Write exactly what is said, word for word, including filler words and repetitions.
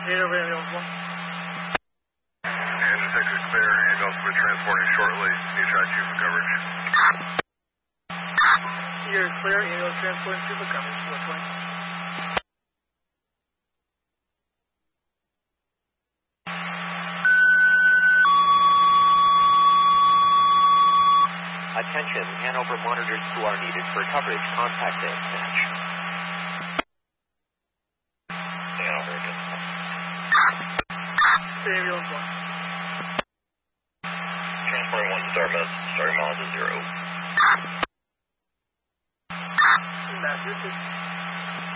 eight over ambulance one. Engine six is clear. Ambulance will be transporting shortly. Need track two for coverage. You're clear. Ambulance transporting two for coverage. four twenty. Attention, Hanover monitors who are needed for coverage. Contact dispatch. Hanover. Ambulance one. Transporting one to Dartmouth. Starting miles at zero. Massachusetts.